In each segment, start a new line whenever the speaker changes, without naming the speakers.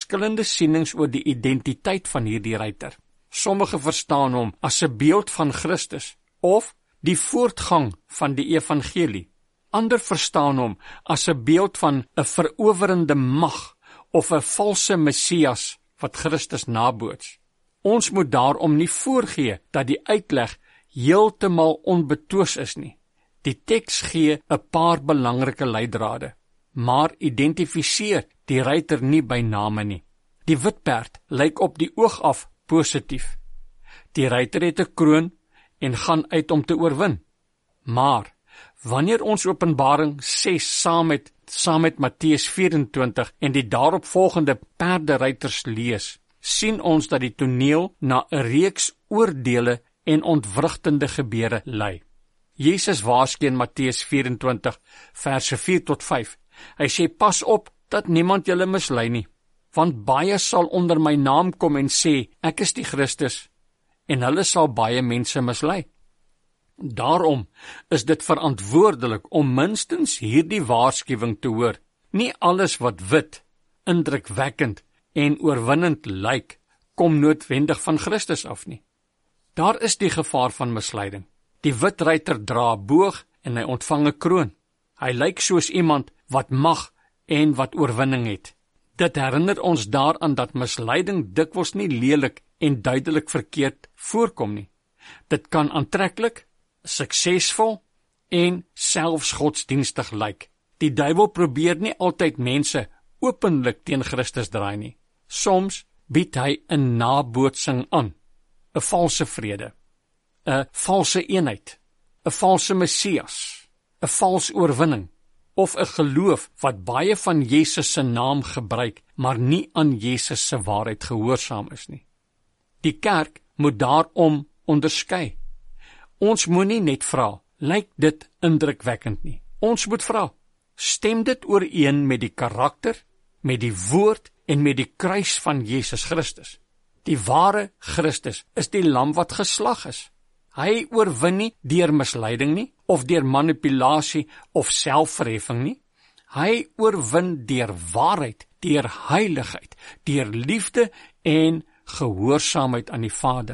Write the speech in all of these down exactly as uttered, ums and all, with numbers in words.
verskillende sienings oor die identiteit van hierdie ruiter. Sommige verstaan hom as 'n beeld van Christus of die voortgang van die evangelie. Ander verstaan hom as 'n beeld van 'n verowerende mag of 'n valse Messias wat Christus naboots. Ons moet daarom nie voorgee dat die uitleg heeltemal onbetwis is nie. Die teks gee 'n paar belangrike leidrade, maar identifiseer die ruiter nie by name nie. Die witperd lyk op die oog af positief. Die ruiter het 'n kroon en gaan uit om te oorwin. Maar wanneer ons Openbaring ses saam met saam met Matteus vyf-en-twintig en die daaropvolgende perderuiters lees, sien ons dat die toneel na 'n reeks oordeele en ontwrigtende gebeure lei. Jesus waarsku in Matteus vyf-en-twintig verse vier tot vyf. Hy sê, pas op dat niemand julle mislei nie, want baie sal onder my naam kom en sê, ek is die Christus, en hulle sal baie mense mislei. Daarom is dit verantwoordelik om minstens hierdie waarskuwing te hoor. Nie alles wat wit, indrukwekkend en oorwinnend lyk, kom noodwendig van Christus af nie. Daar is die gevaar van misleiding. Die wit ruiter dra 'n boog en hy ontvang 'n kroon. Hy lyk soos iemand wat mag en wat oorwinning het. Dit herinner ons daaraan dat misleiding dikwels nie lelik en duidelik verkeerd voorkom nie. Dit kan aantreklik, suksesvol en selfs godsdienstig lyk. Die duiwel probeer nie altyd mense openlik teen Christus draai nie. Soms bied hy 'n nabootsing aan, 'n valse vrede, 'n valse eenheid, 'n valse Messias, 'n vals oorwinning, of 'n geloof wat baie van Jesus se naam gebruik, maar nie aan Jesus se waarheid gehoorsaam is nie. Die kerk moet daarom onderskei. Ons moenie net vra, lyk dit indrukwekkend nie. Ons moet vra, stem dit ooreen met die karakter, met die woord en met die kruis van Jesus Christus. Die ware Christus is die lam wat geslag is. Hy oorwin nie deur misleiding nie, of deur manipulasie of selfverheffing nie. Hy oorwin deur waarheid, deur heiligheid, deur liefde en gehoorsaamheid aan die Vader.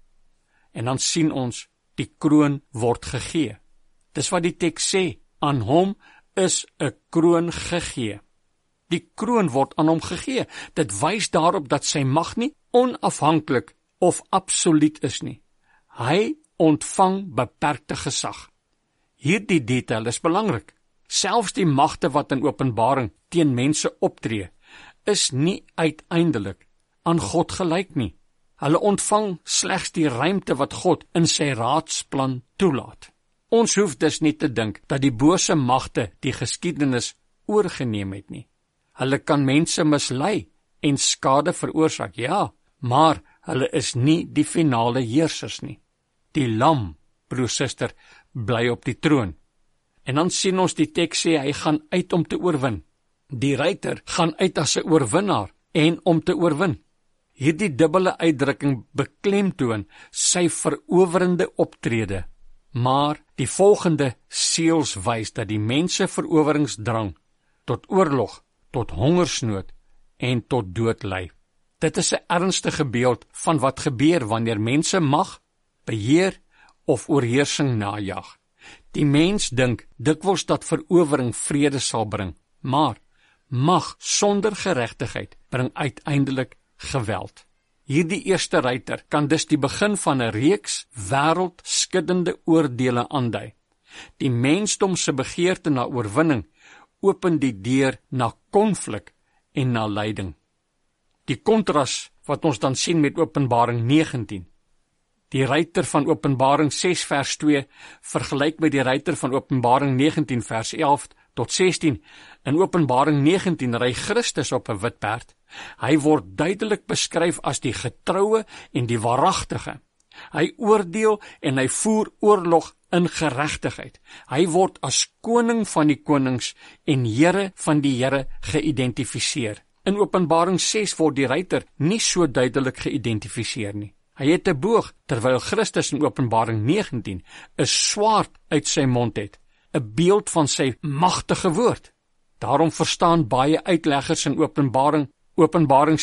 En dan sien ons, die kroon word gegee. Dis wat die teks sê, aan hom is 'n kroon gegee. Die kroon word aan hom gegee. Dit wys daarop dat sy mag nie onafhanklik of absoluut is nie. Hy ontvang beperkte gesag. Hierdie detail is belangrik. Selfs die magte wat in Openbaring teen mense optree, is nie uiteindelik aan God gelyk nie. Hulle ontvang slegs die ruimte wat God in sy raadsplan toelaat. Ons hoef dus nie te dink dat die bose magte die geskiedenis oorgeneem het nie. Hulle kan mense mislei en skade veroorsaak, ja, maar hulle is nie die finale heersers nie. Die lam, broer, suster, bly op die troon. En dan sien ons die teks sê, hy gaan uit om te oorwin. Die ruiter gaan uit as 'n oorwinnaar en om te oorwin. Hierdie dubbele uitdrukking beklemtoon sy verowerende optrede, maar die volgende seels wys dat die mense veroweringsdrang tot oorlog, tot hongersnood en tot dood lei. Dit is 'n ernstige beeld van wat gebeur wanneer mense mag, beheer of oorheersing najag. Die mens dink dikwels dat verowering vrede sal bring, maar mag sonder geregtigheid bring uiteindelik geweld. Hierdie eerste ruiter kan dus die begin van 'n reeks wêreldskuddende oordeele aandui. Die mensdom se begeerte na oorwinning open die deur na konflik en na lyding. Die kontras wat ons dan sien met Openbaring negentien. Die ruiter van Openbaring ses vers twee vergelyk met die ruiter van Openbaring negentien vers elf tot sestien. In Openbaring negentien ry Christus op 'n wit perd. Hy word duidelik beskryf as die getroue en die waaragtige. Hy oordeel en hy voer oorlog in geregtigheid. Hy word as koning van die konings en Here van die Here geïdentifiseer. In Openbaring ses word die ruiter nie so duidelik geïdentifiseer nie. Hy het 'n boog, terwyl Christus in Openbaring negentien 'n swaard uit sy mond het, 'n beeld van sy magtige woord. Daarom verstaan baie uitleggers in Openbaring Openbaring